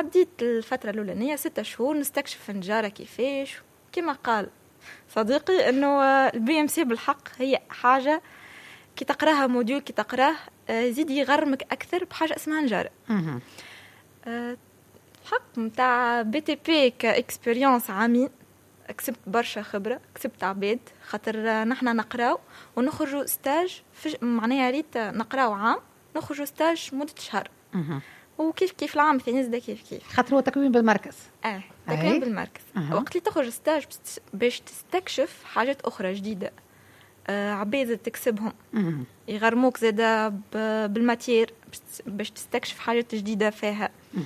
عديت الفترة الأولانية 6 شهور نستكشف النجارة كيفاش. كما قال صديقي أنه البي ام سي بالحق هي حاجة كي تقراها موديول كي تقراه يزيد يغرمك أكثر بحاجة اسمها نجارة. الحق متاع بي تي بي كإكسبيريونس عامين كسبت برشا خبرة، كسبت عباد خاطر نحنا نقراو ونخرجوا ستاج معناها ريت نقراو عام نخرجوا ستاج مدة شهر. وكيف كيف العام الثاني زاد كيف خاطر هو تكوين بالمركز. تكوين بالمركز. وقت اللي تخرج ستاج باش تستكشف حاجات أخرى جديدة، عباد تكسبهم يغرموك زادة بالماتير باش تستكشف حاجات جديدة فيها.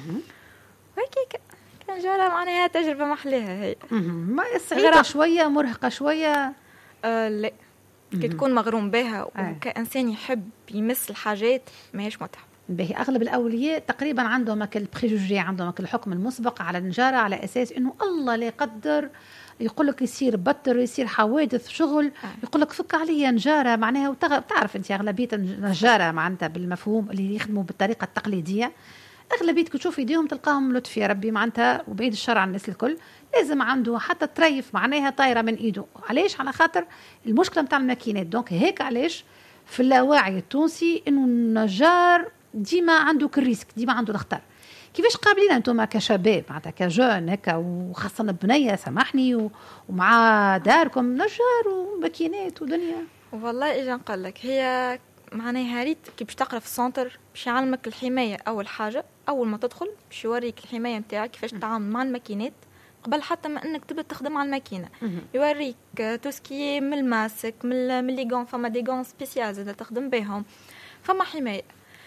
وهيك كان جارة معناها تجربة محليها هي. ما صعيبة شوية مرهقة شوية. لا كي تكون مغروم بها وكإنسان يحب يمس الحاجات ماهيش متعب. به أغلب الأولياء تقريبا عندهم البريجوجي، عندهم الحكم المسبق على النجارة على أساس إنه الله لا يقدر يقول لك يصير بطر يصير حوادث شغل يقول لك فك عليا نجارة معناها. وتعرف أنت أغلبية النجارة معناتها بالمفهوم اللي يخدموا بالطريقة التقليدية أغلبية تشوف يديهم تلقاهم لطف يا ربي معناتها وبعيد الشر عن الناس الكل لازم عنده حتى تريف معناها طايرة من إيده. علاش؟ على خاطر المشكلة متاع الماكينات. دونك هيك علاش في اللاوعي التونسي إنه النجار ديما عنده كريسك ديما عنده الخطر. كيفاش قابلين أنتم كشباب معناتها كجون هكا وخاصة بنية سامحني ومع داركم نجار وماكينات ودنيا؟ والله إجا نقول لك هي معناها ريت كي باش تقرا في السنتر باش يعلمك الحماية أول حاجة. أول ما تدخل باش يوريك الحماية متاعك كيفاش تتعامل مع الماكينات قبل حتى ما أنك تبدأ تخدم على الماكينة. يوريك توسكي من الماسك من لي غون، فما دي غون سبيسيال زاد تخدم بهم، فما حماية.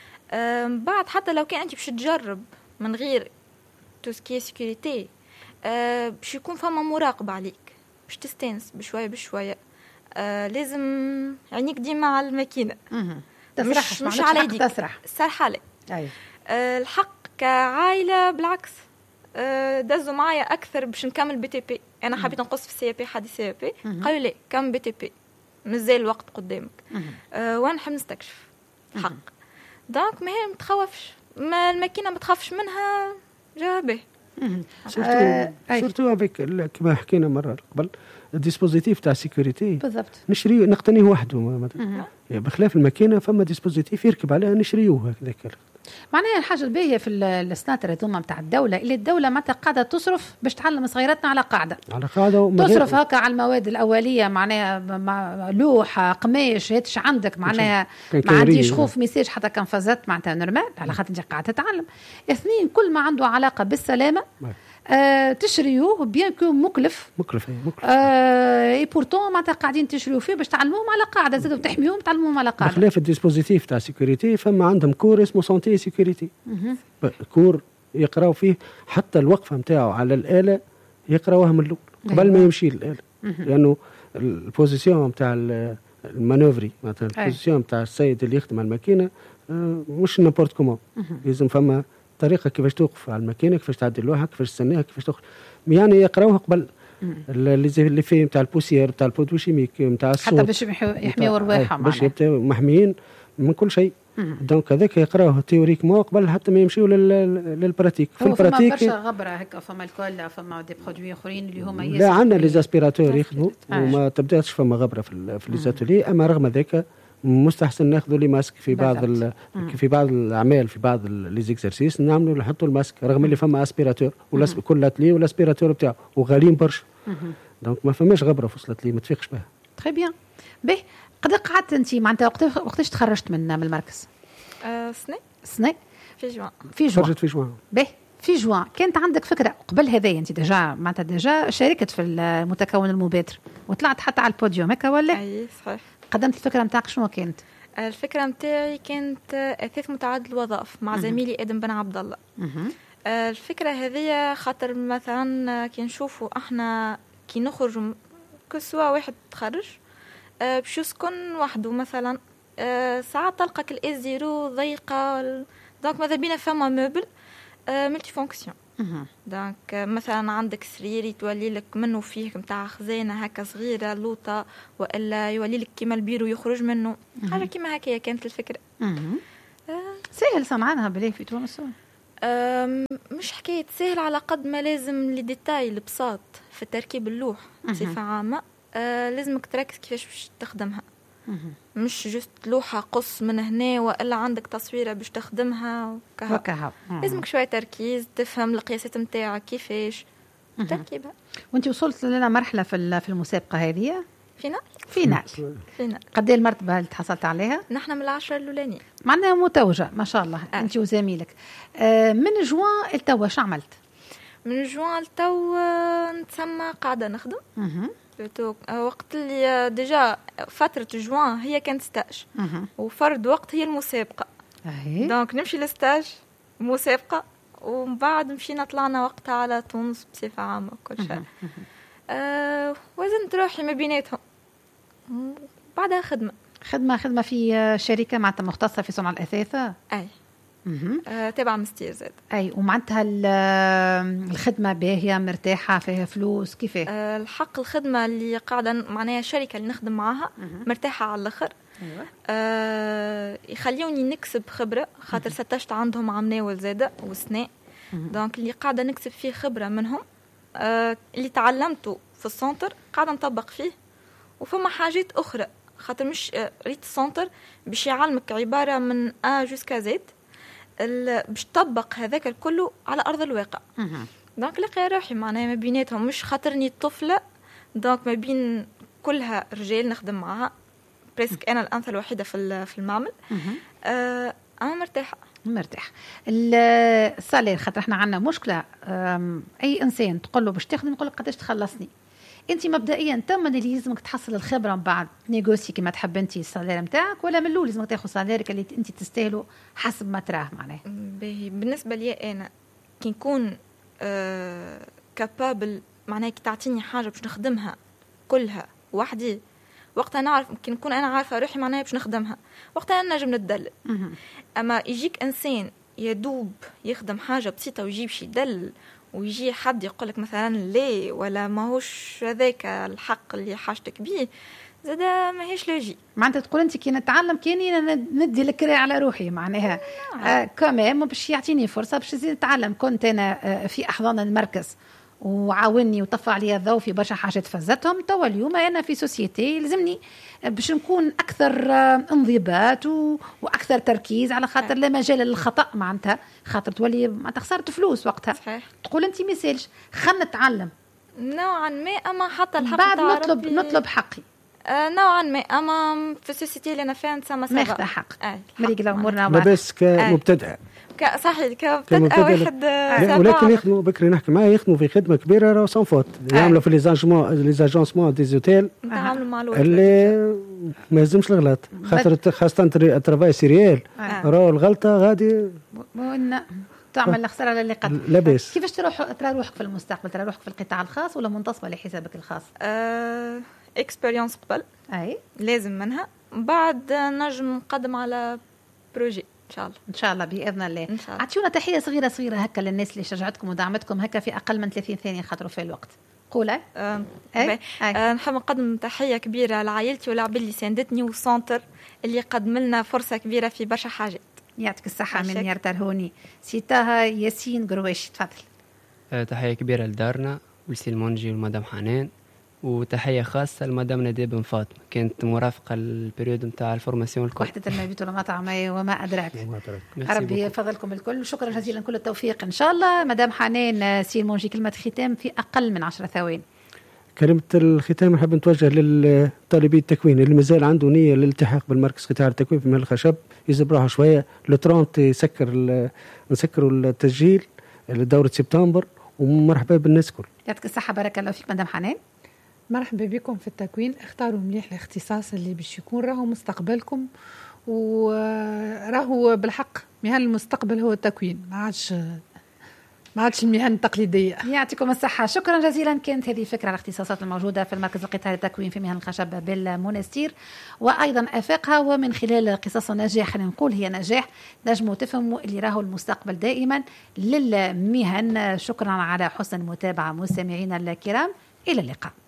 بعد حتى لو كان أنت باش تجرب من غير توسكي سيكوريتي باش يكون فما مراقبة عليك باش تستانس بشوية بشوية. لازم عينيك ديما على الماكينة مش على يديك تسرح عليك. الحق كعائلة بالعكس دزوا معايا أكثر باش نكمل بي تي بي. أنا حبيت نقص في السي بي حدي سي بي قالوا لي كم بي تي بي مازال الوقت قدامك. وأنا نحب نستكشف الحق. دونك ما هي متخوفش ما الماكينة متخافش منها جابه. سورتو افيك كما حكينا مرة قبل الديسبوزيتيف تاع سيكوريتي بالضبط نشريه نقتنيه وحده بخلاف الماكينة فما ديسبوزيتيف يركب عليها نشريوه هكذاك. معناها الحاجة الباهية في السناتر هذوما نتاع الدولة اللي الدولة متى قاعدة تصرف باش تعلم صغيراتنا على قاعدة تصرف هكا على المواد الأولية معناها لوحة قماش هاتش عندك معناها ما عنديش خوف ميساج حتى كان فزت معناتها نورمال على خاطر انت قاعدة تتعلم. اثنين كل ما عنده علاقة بالسلامة تشريوه بيان كو مكلف اي بورتون معناتها قاعدين تشريوه فيه باش تعلموهم على قاعده زادوا تحميهم تعلموهم على قاعده. بخلاف الديسبوزيتيف تاع سيكوريتي فما عندهم كور اسمه سانتي سيكوريتي كور يقراو فيه حتى الوقفه نتاعو على الاله يقراوها من الاول قبل ما يمشي الاله لانه البوزيسيون نتاع المانوفري مثلا البوزيسيون نتاع السيد اللي يخدم على الماكينه مش نابورت كومون لازم فما طريقة كيفاش توقف على الماكينة كيفاش تعدي اللوحة كيفاش تستناها كيفاش تخرج يعني يقراوها قبل اللي فيه نتاع البوسيير نتاع البودوي شيميك نتاع الصوت حتى باش يحميوا رواحهم باش يبقوا محميين من كل شيء. دونك هذاك يقراوه تيوريكمون قبل حتى ما يمشيوا للبراتيك. في البراتيك فما برشا غبرة هكا فما الكل فما دي برودوي اخرين اللي هما لا عندنا لي زاسبيراتور يخدموا وما تبداش فما غبرة في لي زاتولي. اما رغم ذلك مستحسن ناخذوا لي ماسك في بعض الاعمال في بعض لي زيكزارسيس نعملوا نحطوا الماسك رغم اللي فما اسبيراتور ولا كل اتلي ولا اسبيراتور بتاعه وغاليين برشا. دونك ما فماش غبره وصلت لي ما تفيقش بها. تري بيان. به قد قعدت انت معناتها وقتاش تخرجت من المركز؟ سنة في جوان خرجت في جوان. به في جوان كانت عندك فكره قبل هذا انت ديجا شاركت في المتكون المبادر وطلعت حتى على البوديوم هكا ولا؟ اي صحيح. قدمت الفكره نتاعك شنو كانت؟ الفكره نتاعي كانت اثاث متعدد الوظائف مع زميلي ادم بن عبد الله. الفكره هذه خاطر مثلا كي نشوفوا احنا كي نخرج كسوا واحد تخرج باش يسكن وحده مثلا ساعات تلقاك الاس زيرو ضيقه دونك ماذا بينا فما موبل ملتي فونكسيون. دونك مثلا عندك سرير يتولي لك منه فيه متاع خزانه هكا صغيره لوطه والا يولي لك كيما البيرو يخرج منه حاجه كيما هكا كانت الفكره. سهل صنعانها بلي في تونس مش حكاية سهل على قد ما لازم لي ديتاي البساط في تركيب اللوح بصفة عامة. لازمك تركز كيفاش باش تخدمها. مش جست لوحة قص من هنا وإلا عندك تصويرة باش تخدمها وكهو. لازمك شوية تركيز، تفهم القياسات متاعك كيفاش تركيبها. وانت وصلت لنا مرحلة في المسابقة هذه؟ فينال. قد ايه المرتبة اللي تحصلت عليها؟ نحن من 10 الأولانية معنا متوجة ما شاء الله. انت وزميلك من جوان التوا شو عملت؟ من جوان التوا نتسمى قاعدة نخدم. وقت اللي ديجا فترة جوان هي كانت ستاج وفرد وقت هي المسابقة. دونك نمشي للستاج مسابقة ومن بعد مشينا طلعنا وقتها على تونس بصفة عامة كل شيء. وزنت روحي ما بيناتهم. بعدها خدمة في شركة معناتها مختصة في صنع الأثاث. أي تابع مستير زاد. أي ومعناتها الخدمة باهية مرتاحة فيها فلوس كيفاه؟ الحق الخدمة اللي قاعدة معناها الشركة اللي نخدم معها مرتاحة على الآخر. يخليوني نكسب خبرة خاطر ستشت عندهم عمناول زادة وسناء. دونك اللي قاعدة نكسب فيه خبرة منهم اللي تعلمته في السنتر قاعدة نطبق فيه. وفما حاجات أخرى خاطر مش ريت السنتر باش يعلمك عبارة من A jusqu'à Z باش تطبق هذاك الكله على أرض الواقع. دونك لقي روحي معناها ما بيناتهم مش خاطرني طفلة. دونك ما بين كلها رجال نخدم معها بريسك أنا الأنثى الوحيدة في المعمل. أنا مرتاح. السالير خاطر احنا عندنا مشكلة. أي إنسان تقول له باش تخدم يقول لك قداش تخلصني. انت مبدئيا تم اللي لازمك تحصل الخبره من بعد نيغوسي كما تحب انت السالير نتاعك ولا من الاول لازمك تاخذ ساليرك اللي انت تستاهله حسب ما تراه معناه. بالنسبه لي انا كي نكون كابابل معناه كي تعطيني حاجه باش نخدمها كلها وحدي وقتها نعرف كي نكون انا عارفه روحي معناها باش نخدمها وقتها نجم نتدلل. اما يجيك انسان يدوب يخدم حاجه بسيطه ويجيب شي دل ويجي حد يقولك مثلا ليه ولا ماهوش هذاك الحق اللي حاجتك بيه زاد ماهيش لوجي. معناتها تقول انت كي نتعلم كاني ندي الكرا على روحي معناها كمان باش يعطيني فرصه باش نزيد نتعلم. كنت انا في احضان المركز وعاوني وطفى عليا الضوء في برشا حاجات فزتهم. توا اليوم انا في سوسيتي لازمني باش نكون اكثر انضباط واكثر تركيز على خاطر لا مجال للخطا معناتها خاطر تولي معناتها خسرت فلوس وقتها. صحيح. تقول انت ميسالش خلنا نتعلم نوعا ما اما حتى الحق بعد نطلب حقي نوعا ما اما في السوسيتي اللي انا فيها نسمى ماخذ حق مريقل امورنا لاباس كمبتدئ. صحيح كمبتدئ واحد ولكن يخدموا بكري نحكي معاه يخدموا في خدمه كبيره راه سون فوت يعملوا في لي زاجونسمون دي زوتيل نتعاملوا مع اللي ما يلزمش الغلط خاطر خاصه الترافاي سيريال راه الغلطه غادي تعمل الخساره اللي قد لاباس. كيفاش ترى روحك في المستقبل؟ ترى روحك في القطاع الخاص ولا منتصبه لحسابك الخاص؟ اكسبيرينس قبل لازم منها بعد نجم نقدم على بروجي ان شاء الله باذن الله. اعطيونا تحيه صغيره هكا للناس اللي شجعتكم ودعمتكم هكا في اقل من 30 ثانيه خاطروا في الوقت. قولي نحب نقدم تحيه كبيره لعائلتي والعباد اللي ساندتني والسنتر اللي قدم لنا فرصه كبيره في برشا حاجات. يعطيك الصحه من يار ترهوني. سيتاها ياسين قرويش تفضل. تحيه كبيره لدارنا ولسي المونجي والمدام حنان وتحيه خاصه لمدام ندى بن فاطمه كانت مرافقه البريود نتاع الفورماسيون الكل وحده المبيت والمطعم وما ادراك. ربي يفضلكم الكل. شكرا جزيلا كل التوفيق ان شاء الله. مدام حنان سي المونجي كلمه ختام في اقل من 10 ثواني. كلمة الختام نحب نتوجه للطالبي التكوين اللي مازال عنده نية للالتحاق بالمركز قطاع التكوين في مهل الخشب يزب روحه شوية. لو 30 نسكروا التسجيل لدورة سبتمبر ومرحبا بالناس كل. يعطيك الصحة بارك الله فيك مدام حنان. مرحبا بكم في التكوين. اختاروا مليح الاختصاص اللي باش يكون راهو مستقبلكم وراهو بالحق مهن المستقبل هو التكوين ما عادش المهن التقليدية. يعطيكم الصحة. شكرا جزيلا. كانت هذه فكرة الاختصاصات الموجودة في المركز القطاعي للتكوين في مهن الخشب بالمنستير وأيضا أفاقها ومن خلال قصص النجاح نقول هي نجاح نجموا تفهموا اللي راهو المستقبل دائما للمهن. شكرا على حسن المتابعة مستمعينا الكرام. إلى اللقاء.